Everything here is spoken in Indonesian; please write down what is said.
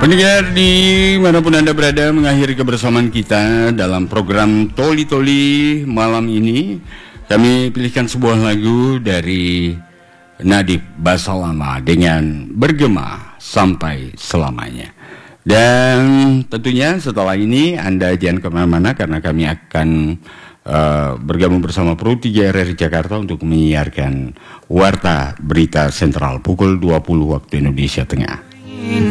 Pendengar dimanapun Anda berada, mengakhiri kebersamaan kita dalam program Toli Toli malam ini. Kami pilihkan sebuah lagu dari Nadib Basalama dengan Bergema Sampai Selamanya. Dan tentunya setelah ini Anda jangan kemana-mana, karena kami akan bergabung bersama Pro 3 RRI Jakarta untuk menyiarkan Warta Berita Sentral pukul 20 waktu Indonesia Tengah.